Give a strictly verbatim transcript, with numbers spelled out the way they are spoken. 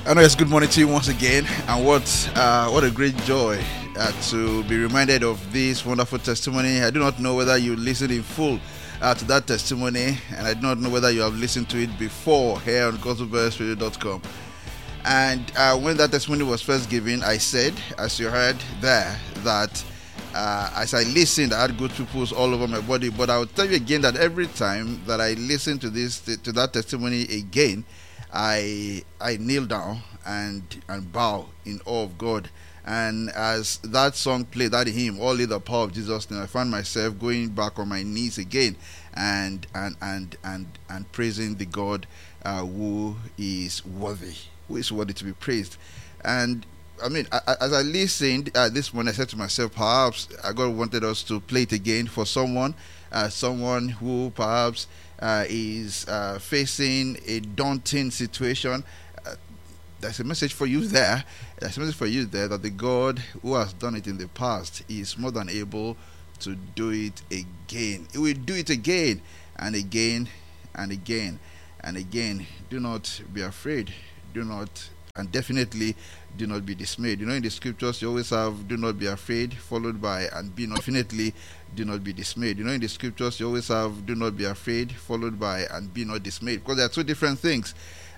I know it's good morning to you once again, and what uh, what a great joy uh, to be reminded of this wonderful testimony. I do not know whether you listened in full uh, to that testimony, and I do not know whether you have listened to it before here on gospel bells radio dot com. And uh, when that testimony was first given, I said, as you heard there, that uh, as I listened, I had good pupils all over my body. But I will tell you again that every time that I listen to this to that testimony again, I I kneel down and and bow in awe of God. And as that song played, that hymn, "All in the Power of Jesus' Name," I found myself going back on my knees again and and and and and praising the God uh, who is worthy, who is worthy to be praised. And I mean, I, I- as I listened uh, this morning, I said to myself, perhaps uh, God wanted us to play it again for someone, uh, someone who perhaps uh, is uh, facing a daunting situation. Uh, there's a message for you there. There's a message for you there that the God who has done it in the past is more than able to do it again. He will do it again and again and again and again. Do not be afraid. Do not, and definitely do not be dismayed. You know, in the scriptures, you always have "do not be afraid" followed by "and be not." Definitely do not be dismayed. You know, in the scriptures, you always have "do not be afraid" followed by "and be not dismayed," because they are two different things.